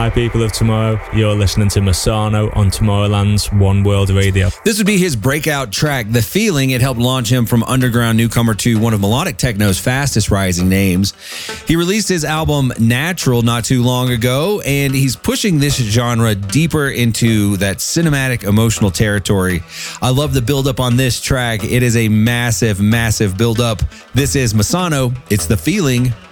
my people of tomorrow. You're listening to Masano on Tomorrowland's One World Radio. This would be his breakout track, The Feeling. It helped launch him from underground newcomer to one of melodic techno's fastest rising names. He released his album Natural not too long ago, and he's pushing this genre deeper into that cinematic emotional territory. I love the build-up on this track. It is a massive, massive build-up. This is Masano. It's The Feeling